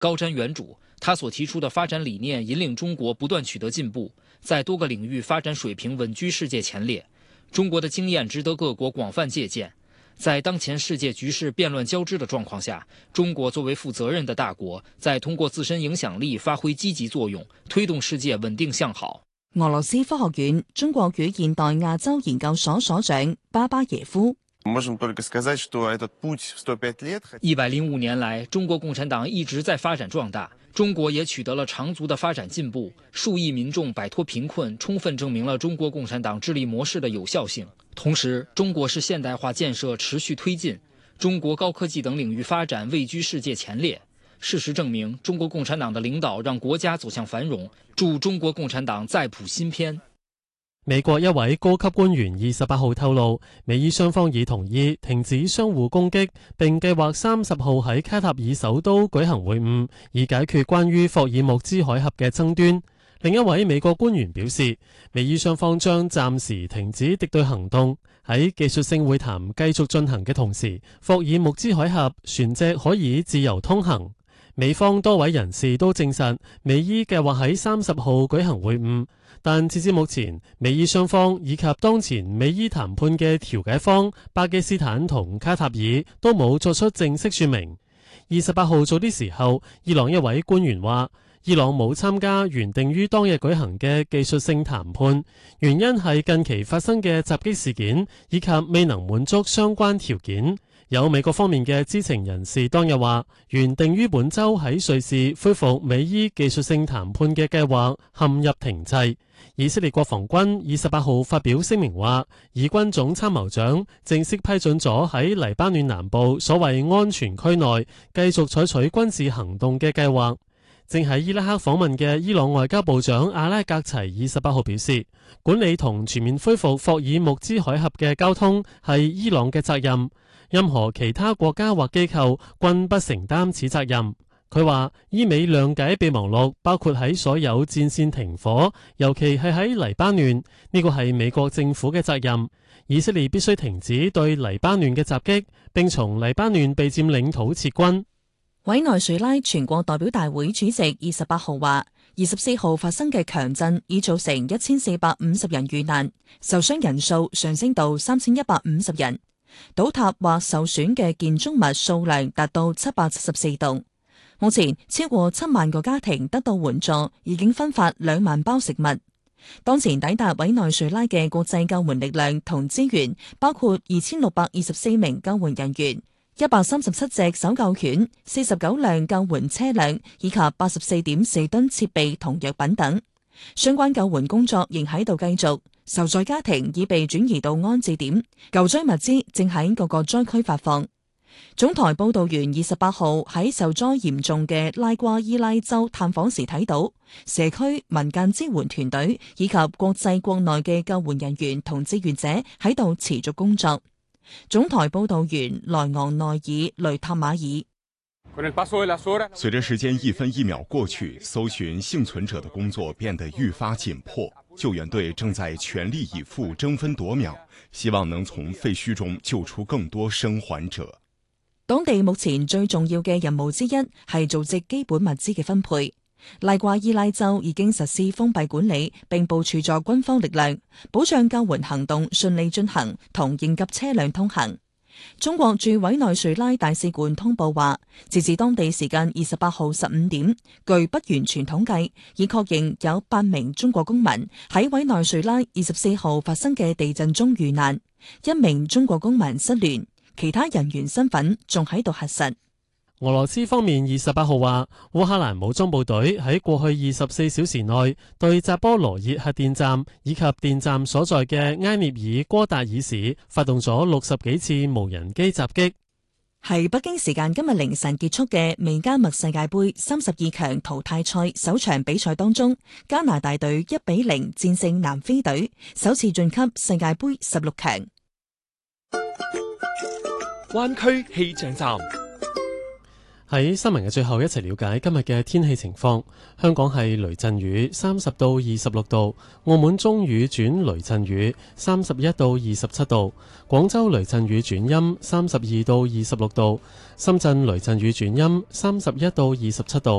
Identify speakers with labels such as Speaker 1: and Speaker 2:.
Speaker 1: 高瞻遠矚，他所提出的發展理念引領中國不斷取得進步，在多個領域發展水平穩居世界前列。中國的經驗值得各國廣泛借鑑。在當前世界局勢變亂交織的狀況下，中國作為負責任的大國，在通過自身影響力發揮積極作用，推動世界穩定向好。
Speaker 2: 俄羅斯科學院中國與現代亞洲研究所所長巴巴耶夫
Speaker 1: ：105年來，中國共產黨一直在發展壯大，中國也取得了長足的發展進步，數億民眾擺脫貧困，充分證明了中國共產黨治理模式的有效性。同時，中國式現代化建設持續推進，中國高科技等領域發展位居世界前列。事實證明，中國共產黨的領導讓國家走向繁榮，祝中國共產黨再譜新篇。
Speaker 3: 美國一位高級官員28號透露，美伊雙方已同意停止相互攻擊，並計劃30號喺卡塔爾首都舉行會晤，以解決關於霍爾木茲海峽嘅爭端。另一位美國官員表示，美伊雙方將暫時停止敵對行動，喺技術性會談繼續進行嘅同時，霍爾木茲海峽船隻可以自由通行。美方多位人士都證實，美伊計劃喺30號舉行會晤，但截至目前，美伊雙方以及當前美伊談判嘅調解方巴基斯坦同卡塔爾都冇作出正式說明。28號早啲時候，伊朗一位官員話，伊朗冇參加原定於當日舉行嘅技術性談判，原因係近期發生嘅襲擊事件以及未能滿足相關條件。有美國方面嘅知情人士當日話，原定於本週喺瑞士恢復美伊技術性談判嘅計劃陷入停滯。以色列國防軍28號發表聲明話，以軍總參謀長正式批准咗喺黎巴嫩南部所謂安全區內繼續採取軍事行動嘅計劃。正喺伊拉克訪問嘅伊朗外交部長阿拉格齊28號表示，管理同全面恢復霍爾木茲海峽嘅交通係伊朗嘅責任，任何其他國家或機構均不承擔此責任。佢話，伊美諒解備忘錄包括喺所有戰線停火，尤其係喺黎巴嫩，呢個係美國政府嘅責任。以色列必須停止對黎巴嫩嘅襲擊，並從黎巴嫩被佔領土撤軍。
Speaker 2: 委內瑞拉全國代表大會主席28號話，24號發生嘅強震已造成1450人遇難，受傷人數上升到3150人，倒塌或受損嘅建築物數量達到774棟。目前超過7萬個家庭得到援助，已經分發2萬包食物。當前抵達委內瑞拉嘅國際救援力量同資源包括2624名救援人員、137隻搜救犬、49輛救援車輛以及84.4噸設備同藥品等。相關救援工作仍喺度繼續，受災家庭已被轉移到安置點，救災物資正喺各個災區發放。總台報道員28號喺受災嚴重嘅拉瓜伊拉州探訪時睇到，社區民間支援團隊以及國際國內嘅救援人員同志願者喺度持續工作。總台報道員萊昂內爾雷塔馬爾：
Speaker 4: 隨着時間一分一秒過去，搜尋幸存者的工作變得愈發緊迫，救援隊正在全力以赴爭分奪秒，希望能從廢墟中救出更多生還者。
Speaker 2: 當地目前最重要嘅任務之一係組織基本物資嘅分配。拉瓜伊拉州已經實施封閉管理，並部署咗軍方力量，保障救援行動順利進行同應急車輛通行。中國駐委內瑞拉大使館通報話，截至當地時間28號15點，據不完全統計，已確認有8名中國公民喺委內瑞拉24號發生嘅地震中遇難，1名中國公民失聯，其他人員身份仲喺度核實。
Speaker 3: 俄羅斯方面28號話，烏克蘭武裝部隊喺過去24小時內對扎波羅熱核電站以及電站所在嘅埃涅爾戈達爾市發動咗60幾次無人機襲擊。
Speaker 2: 係北京時間今日凌晨結束嘅美加墨世界盃32強淘汰賽首場比賽當中，加拿大隊1-0戰勝南非隊，首次晉級世界盃16強。
Speaker 5: 灣區氣象站。
Speaker 3: 喺新聞嘅最後，一齊了解今日嘅天氣情況。香港係雷陣雨，30到26度；澳門中雨轉雷陣雨，31到27度；廣州雷陣雨轉陰，32到26度；深圳雷陣雨轉陰，31到27度。